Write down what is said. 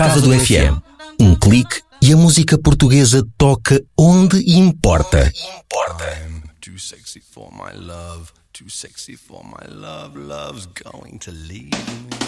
Casa do FM. Um clique e a música portuguesa toca onde importa. Too sexy for my love, too sexy for my love, love's going to leave me.